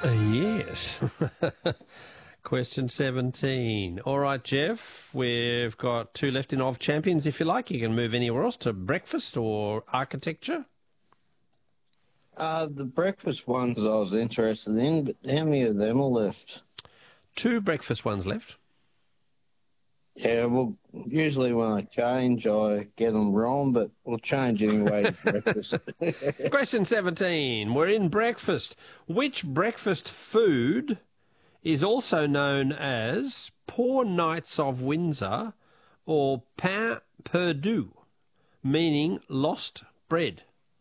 Yes. Question 17. All right, Jeff, we've got two left in Of Champions. If you like, you can move anywhere else to breakfast or architecture. The breakfast ones I was interested in, but how many of them are left? Two breakfast ones left. Yeah, well, usually when I change, I get them wrong, but we'll change anyway to breakfast. Question 17. We're in breakfast. Which breakfast food is also known as Poor Knights of Windsor or pain perdu, meaning lost bread?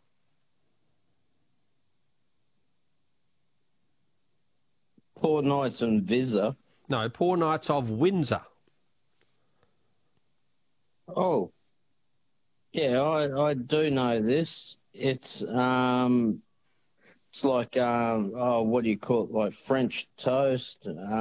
Poor Knights and Visa. No, Poor Knights of Windsor. Oh, yeah, I do know this. It's like what do you call it? Like French toast.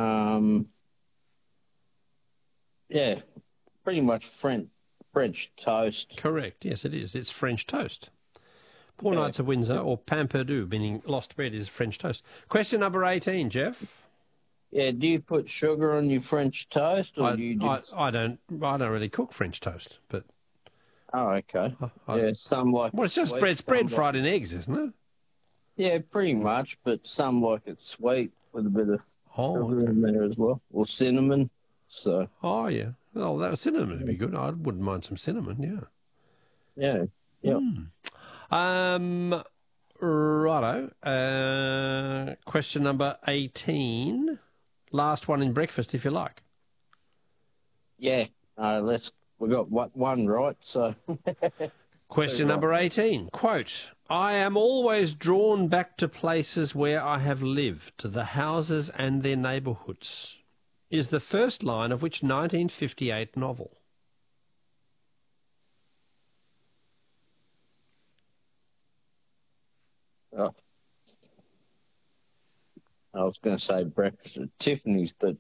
Yeah, pretty much French toast. Correct. Yes, it is. It's French toast. Poor Yeah. Knights of Windsor or pain perdu, meaning lost bread, is French toast. Question number 18, Jeff. Yeah, do you put sugar on your French toast, or do you just? I don't really cook French toast, but Oh, okay. I- Yeah, some like. well, it's just sweet, bread. It's bread some like- fried in eggs, isn't it? Yeah, pretty much, but some like it sweet with a bit of Oh, sugar in there as well, or cinnamon. So oh yeah. Oh, that cinnamon would be good. I wouldn't mind some cinnamon. Yeah. yeah. Righto. Question number 18. Last one in breakfast, if you like. Yeah. We got one right, so. Question number 18. Quote, I am always drawn back to places where I have lived, to the houses and their neighbourhoods, is the first line of which 1958 novel? Oh. I was going to say breakfast at Tiffany's, but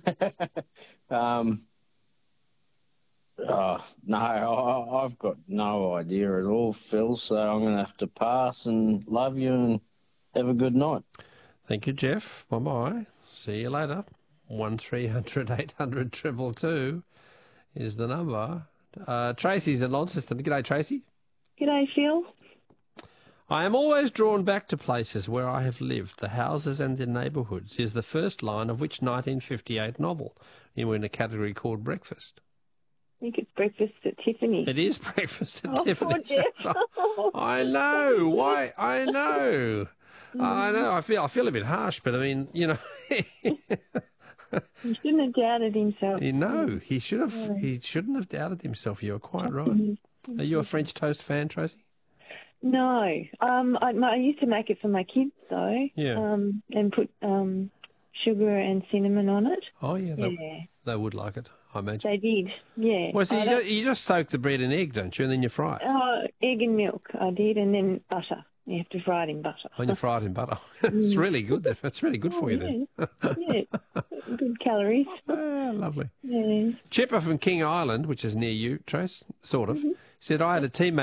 no, I've got no idea at all, Phil. So I'm going to have to pass and love you and have a good night. Thank you, Jeff. Bye-bye. See you later. 1300 800 222 is the number. Tracy's in Launceston. G'day, Tracy. G'day, Phil. I am always drawn back to places where I have lived, the houses and their neighbourhoods, is the first line of which 1958 novel? We're in a category called breakfast. I think it's breakfast at Tiffany. It is breakfast at Oh, poor Tiffany's. Jeff. I know. Why? I know. I know. I feel a bit harsh, but I mean, He shouldn't have doubted himself. no, he should have. He shouldn't have doubted himself. You are quite right. Are you a French toast fan, Tracy? No. I used to make it for my kids, though. Yeah. And put sugar and cinnamon on it. Oh yeah, Yeah. they would like it, I imagine. They did, yeah. Well, so you just soak the bread in egg, don't you, and then you fry it? Egg and milk I did, and then butter. You have to fry it in butter. And you fry it in butter. It's really good. It's really good for you then. Yeah, good calories. Ah, lovely. Yeah. Chipper from King Island, which is near you, Trace, sort of, said, I had a teammate